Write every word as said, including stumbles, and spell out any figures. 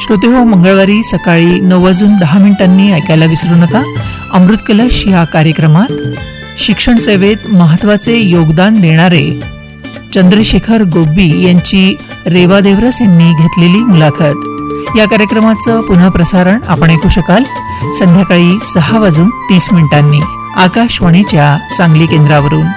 श्रोते हो, मंगळवारी सकाळी नऊ वाजून दहा मिनिटांनी ऐकायला विसरू नका अमृत कलश या कार्यक्रमात शिक्षण सेवेत महत्वाचे योगदान देणारे चंद्रशेखर गोब्बी यांची रेवा देवरस यांनी घेतलेली मुलाखत. या कार्यक्रमाचं पुन्हा प्रसारण आपण ऐकू शकाल संध्याकाळी सहा वाजून तीस मिनिटांनी आकाशवाणीच्या सांगली केंद्रावरून.